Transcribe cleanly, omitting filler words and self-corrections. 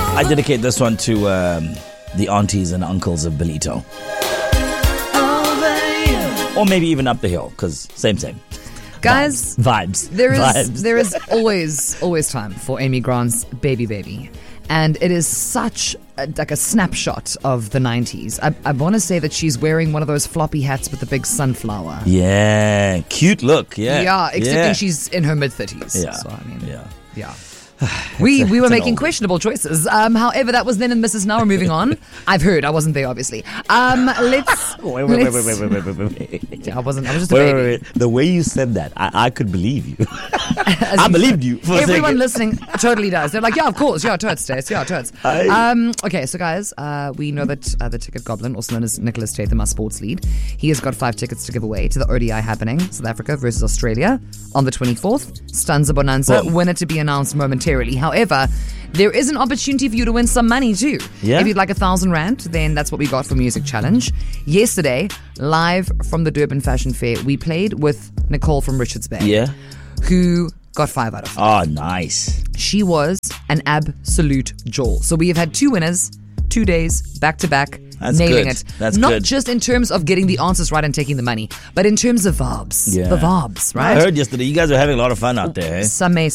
I dedicate this one to the aunties and uncles of Benito. Or maybe even Up the Hill, because same. Guys, Vibes. There is always time for Amy Grant's Baby. And it is such like a snapshot of the 90s. I want to say that she's wearing one of those floppy hats with the big sunflower. Yeah, cute look. Yeah, except she's in her mid-30s. Yeah. So, I mean, yeah. We We were making questionable choices. However, that was then and Mrs. Now. We're moving on. I've heard. I wasn't there, obviously. Let's. Wait. Yeah, I wasn't. I was just a baby. Wait. The way you said that, I could believe you. I believed you for a second. Everyone listening totally does. They're like, yeah, of course. Yeah, totes, Stace. Yeah, totes. Okay, so guys, we know that the Ticket Goblin, also known as Nicholas Tatham, our sports lead, he has got 5 tickets to give away to the ODI happening, South Africa versus Australia, on the 24th. Stanza Bonanza, winner to be announced momentarily. However, there is an opportunity for you to win some money too. Yeah. If you'd like 1,000 Rand, then that's what we got for Music Challenge. Yesterday, live from the Durban Fashion Fair, we played with Nicole from Richards Bay. Yeah. Who got 5 out of 5. Oh, nice. She was an absolute jewel. So we have had 2 winners, 2 days, back to back, nailing good. it. That's Not good. just in terms of getting the answers right and taking the money, but in terms of vibes. Yeah. The vibes, I right? heard yesterday you guys are having a lot of fun out there. Eh? Some may